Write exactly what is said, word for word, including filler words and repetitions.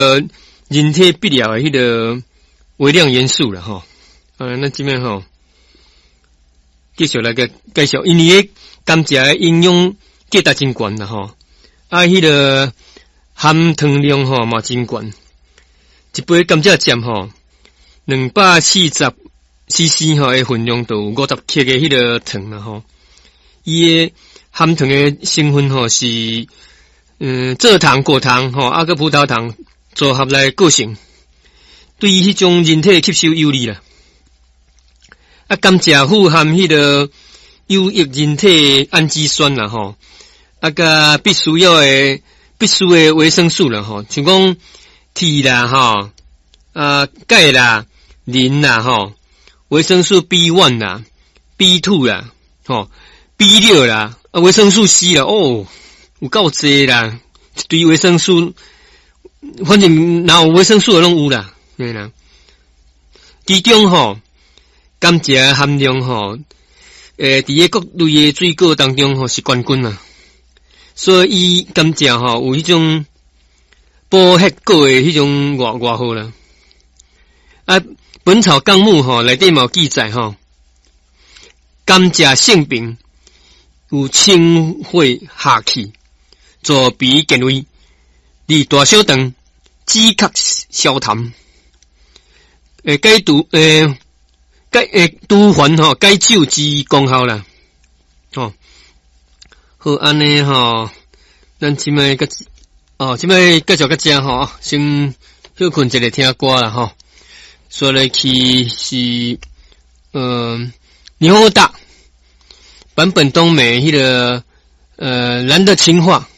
呃，人体必要的迄个微量元素啦吼。啊，那这边吼，继续来个介绍，因为甘蔗的营养价值真悬啦吼，啊，迄个含糖量吼嘛真悬，一杯甘蔗汁吼，两百四十 C C 吼的分量都有五十克的迄个糖啦吼，伊的含糖的成分吼是嗯蔗糖、果糖吼，啊个葡萄糖组合来构成，对于迄种人体吸收有利啦。啊，甘蔗富含迄个有益人体氨基酸啦吼，啊个必须要的必须的维生素啦吼，像讲铁啦吼，啊钙啦、磷啦吼，维生素 B 一 啦、B 二 啦，吼 B 六 啦，啊维生素 C 啦，哦有够济啦，一堆维生素，反正哪有维生素的拢有啦，对啦，其中吼。甘蔗含量吼，诶，伫个各类的水果当中吼是冠军啊，所以伊甘蔗吼有迄种补血果的迄种外外好啦。啊，《本草纲目》吼内底嘛有记载吼，甘蔗性病有清肺下气、助鼻健胃、利大小肠、止咳消痰，诶，解毒诶。解诶，杜缓吼解酒之功效啦，哦，好安尼吼，咱即摆个哦，即摆介绍个遮吼，先休困一下听歌啦吼，说来去是呃，霓虹大坂本冬美迄个呃蓝的情话。